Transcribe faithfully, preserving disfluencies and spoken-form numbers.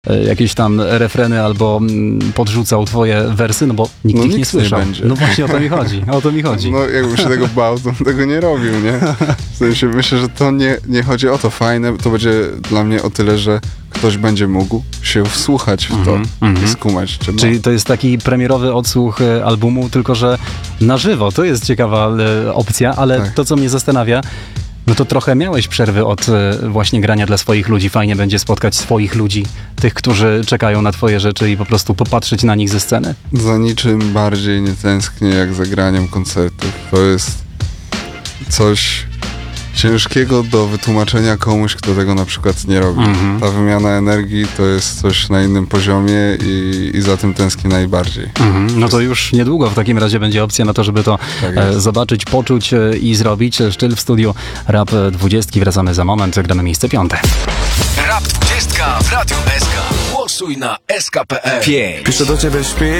jakieś tam refreny albo podrzucał twoje wersy, no bo nikt no, ich nikt nie słyszał. Nie będzie. No właśnie o to mi chodzi, o to mi chodzi. No jakbym się tego bał, to bym tego nie robił, nie? W sensie myślę, że to nie, nie chodzi o to. Fajne to będzie dla mnie o tyle, że ktoś będzie mógł się wsłuchać w to mm-hmm. i skumać. Czy Czyli to jest taki premierowy odsłuch albumu, tylko że na żywo. To jest ciekawa opcja, ale tak. To, co mnie zastanawia, no to trochę miałeś przerwy od właśnie grania dla swoich ludzi. Fajnie będzie spotkać swoich ludzi, tych, którzy czekają na twoje rzeczy i po prostu popatrzeć na nich ze sceny. Za niczym bardziej nie tęsknię jak za graniem koncertów. To jest coś ciężkiego do wytłumaczenia komuś, kto tego na przykład nie robi. Mm-hmm. Ta wymiana energii to jest coś na innym poziomie i, i za tym tęsknię najbardziej. Mm-hmm. No to już niedługo w takim razie będzie opcja na to, żeby to tak e, zobaczyć, poczuć e, i zrobić. Sztyl w studiu Rap dwudziestki. Wracamy za moment. Gramy miejsce piąte. Rap dwudziestka w Radiu S K. Głosuj na S K kropka P L. Piszę do ciebie, śpi.